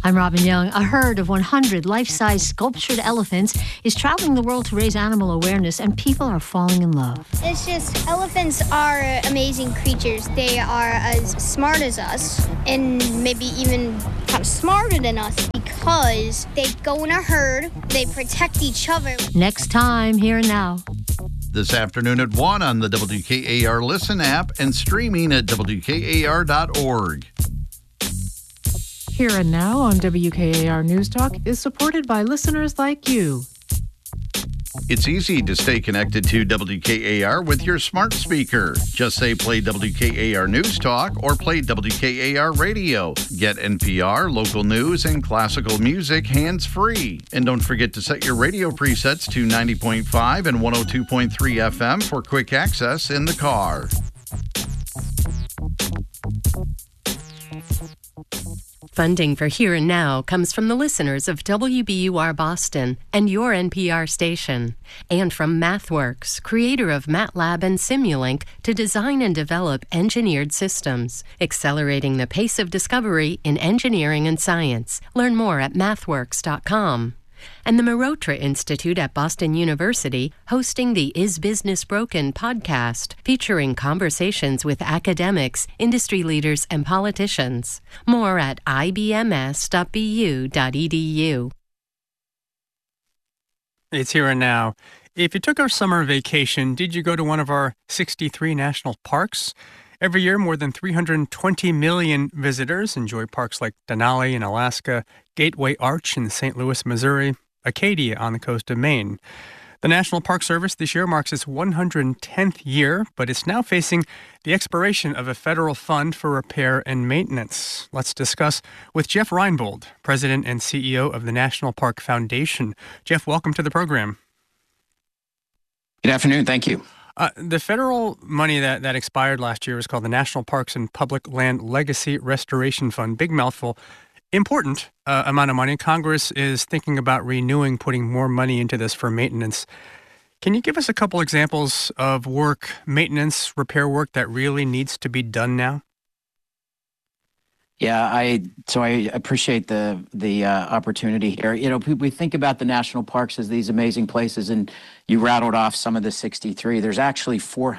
I'm Robin Young. A herd of 100 life-size sculptured elephants is traveling the world to raise animal awareness, and people are falling in love. It's just, elephants are amazing creatures. They are as smart as us, and maybe even kind of smarter than us, because they go in a herd, they protect each other. Next time, Here and Now. This afternoon at 1 on the WKAR Listen app and streaming at WKAR.org. Here and Now on WKAR News Talk is supported by listeners like you. It's easy to stay connected to WKAR with your smart speaker. Just say play WKAR News Talk or play WKAR Radio. Get NPR, local news, and classical music hands-free. And don't forget to set your radio presets to 90.5 and 102.3 FM for quick access in the car. Funding for Here and Now comes from the listeners of WBUR Boston and your NPR station, and from MathWorks, creator of MATLAB and Simulink, to design and develop engineered systems, accelerating the pace of discovery in engineering and science. Learn more at mathworks.com. And the Marotra Institute at Boston University, hosting the Is Business Broken podcast, featuring conversations with academics, industry leaders, and politicians. More at ibms.bu.edu. It's Here and Now. If you took a summer vacation, did you go to one of our 63 national parks? Every year, more than 320 million visitors enjoy parks like Denali in Alaska, Gateway Arch in St. Louis, Missouri, Acadia on the coast of Maine. The National Park Service this year marks its 110th year, but it's now facing the expiration of a federal fund for repair and maintenance. Let's discuss with Jeff Reinbold, President and CEO of the National Park Foundation. Jeff, welcome to the program. Good afternoon. Thank you. The federal money that expired last year was called the National Parks and Public Land Legacy Restoration Fund. Big mouthful. Important amount of money. Congress is thinking about renewing, putting more money into this for maintenance. Can you give us a couple examples of work, maintenance, repair work that really needs to be done now? Yeah, I appreciate the opportunity here. You know, we think about the national parks as these amazing places, and you rattled off some of the 63. There's actually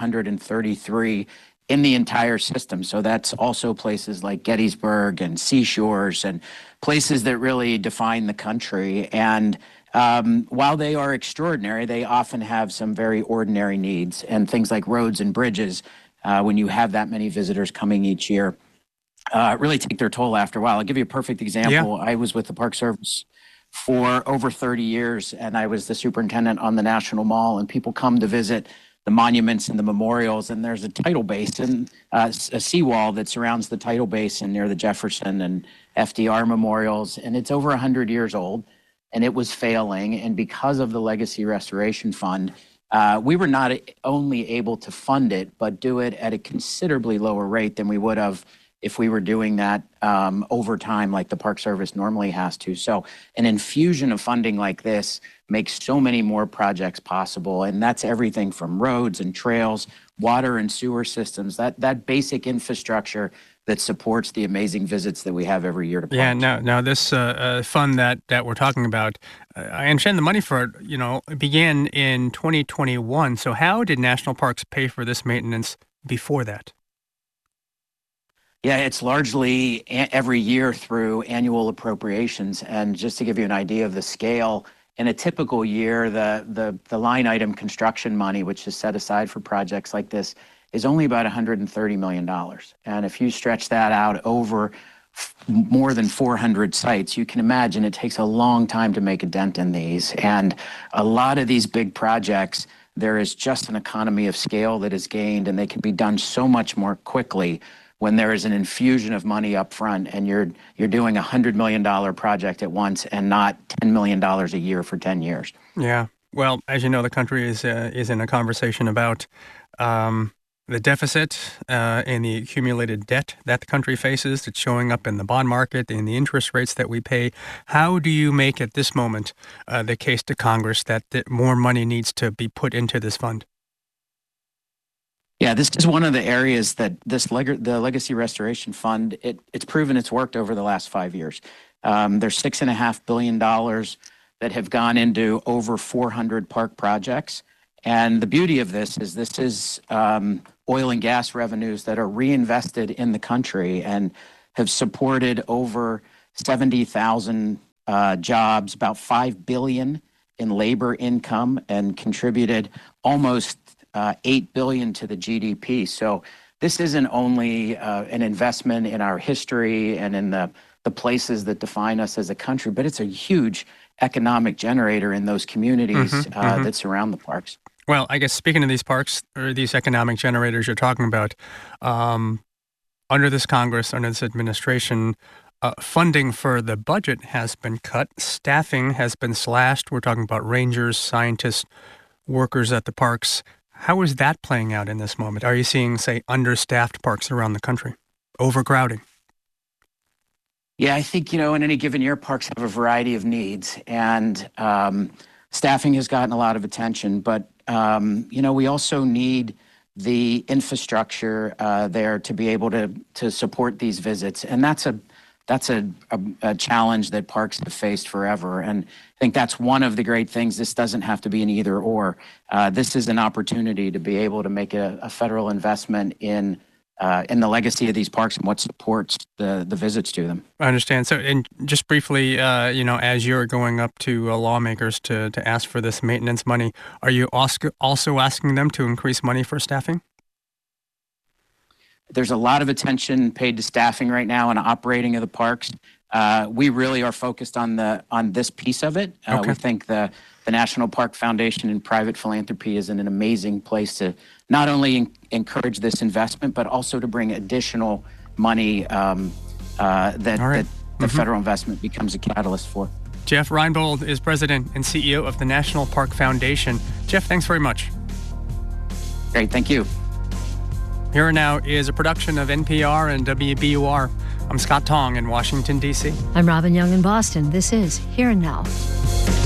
433 in the entire system. So that's also places like Gettysburg and seashores and places that really define the country. And while they are extraordinary, they often have some very ordinary needs, and things like roads and bridges, when you have that many visitors coming each year, really take their toll after a while. I'll give you a perfect example. Yeah. I was with the Park Service for over 30 years, and I was the superintendent on the National Mall, and people come to visit the monuments and the memorials, and there's a tidal basin, a seawall that surrounds the tidal basin near the Jefferson and FDR memorials, and it's over 100 years old, and it was failing. And because of the Legacy Restoration Fund, we were not only able to fund it, but do it at a considerably lower rate than we would have if we were doing that over time like the Park Service normally has to. So an infusion of funding like this makes so many more projects possible, and that's everything from roads and trails, water and sewer systems, that basic infrastructure that supports the amazing visits that we have every year to parks. Yeah, now this fund that we're talking about, I understand the money for it, began in 2021. So how did national parks pay for this maintenance before that? Yeah, it's largely every year through annual appropriations. And just to give you an idea of the scale, in a typical year, the line item construction money, which is set aside for projects like this, is only about $130 million. And if you stretch that out over more than 400 sites, you can imagine it takes a long time to make a dent in these. And a lot of these big projects, there is just an economy of scale that is gained, and they can be done so much more quickly when there is an infusion of money up front and you're doing $100 million project at once and not $10 million a year for 10 years. Yeah. Well, as you know, the country is in a conversation about the deficit and the accumulated debt that the country faces. It's showing up in the bond market, in the interest rates that we pay. How do you make at this moment the case to Congress that more money needs to be put into this fund? Yeah, this is one of the areas that the Legacy Restoration Fund, it's proven it's worked over the last 5 years. There's $6.5 billion that have gone into over 400 park projects. And the beauty of this is oil and gas revenues that are reinvested in the country and have supported over 70,000 jobs, about $5 billion in labor income, and contributed almost $8 billion to the GDP. So this isn't only an investment in our history and in the places that define us as a country, but it's a huge economic generator in those communities that surround the parks. Well, I guess speaking of these parks or these economic generators you're talking about, under this Congress, under this administration, funding for the budget has been cut. Staffing has been slashed. We're talking about rangers, scientists, workers at the parks. How is that playing out in this moment? Are you seeing, say, understaffed parks around the country? Overcrowding? Yeah, I think, in any given year, parks have a variety of needs, and staffing has gotten a lot of attention. But, we also need the infrastructure there to be able to support these visits. And that's a challenge that parks have faced forever. And I think that's one of the great things. This doesn't have to be an either or. This is an opportunity to be able to make a federal investment in the legacy of these parks and what supports the visits to them. I understand. So, and just briefly, as you're going up to lawmakers to ask for this maintenance money, are you also asking them to increase money for staffing? There's a lot of attention paid to staffing right now and operating of the parks. We really are focused on this piece of it. Okay. We think the National Park Foundation and private philanthropy is in an amazing place to not only encourage this investment, but also to bring additional money that the federal investment becomes a catalyst for. Jeff Reinbold is president and CEO of the National Park Foundation. Jeff, thanks very much. Great, thank you. Here and Now is a production of NPR and WBUR. I'm Scott Tong in Washington, D.C. I'm Robin Young in Boston. This is Here and Now.